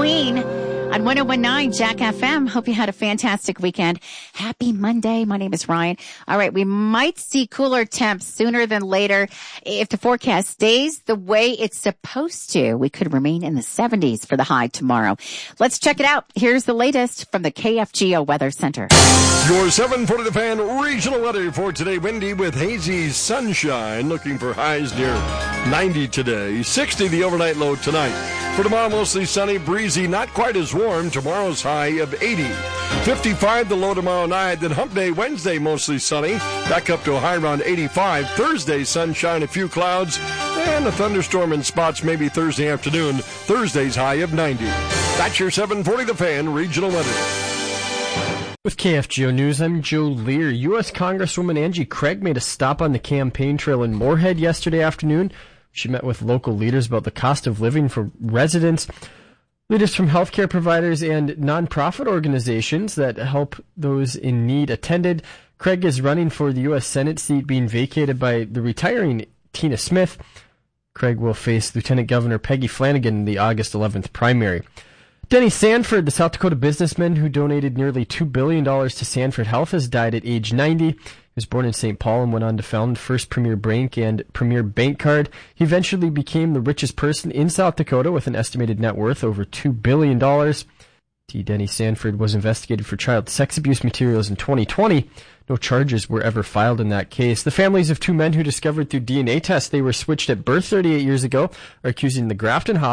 Queen on 101.9 Jack FM. Hope you had a fantastic weekend. Happy Monday. My name is Ryan. All right. We might see cooler temps sooner than later. If the forecast stays the way it's supposed to, we could remain in the 70s for the high tomorrow. Let's check it out. Here's the latest from the KFGO Weather Center. Your 740 The Fan regional weather for today. Windy with hazy sunshine. Looking for highs near 90 today. 60 the overnight low tonight. For tomorrow, mostly sunny, breezy, not quite as warm. Tomorrow's high of 80. 55 the low tomorrow night. Then hump day Wednesday, mostly sunny. Back up to a high around 85. Thursday, sunshine, a few clouds. And a thunderstorm in spots maybe Thursday afternoon. Thursday's high of 90. That's your 740 The Fan regional weather. With KFGO News, I'm Joe Lear. U.S. Congresswoman Angie Craig made a stop on the campaign trail in Moorhead yesterday afternoon. She met with local leaders about the cost of living for residents. Leaders from healthcare providers and nonprofit organizations that help those in need attended. Craig is running for the U.S. Senate seat being vacated by the retiring Tina Smith. Craig will face Lieutenant Governor Peggy Flanagan in the August 11th primary. Denny Sanford, the South Dakota businessman who donated nearly $2 billion to Sanford Health, has died at age 90. He was born in St. Paul and went on to found First Premier Bank and Premier Bank Card. He eventually became the richest person in South Dakota with an estimated net worth over $2 billion. Denny Sanford was investigated for child sex abuse materials in 2020. No charges were ever filed in that case. The families of two men who discovered through DNA tests they were switched at birth 38 years ago are accusing the Grafton Hospital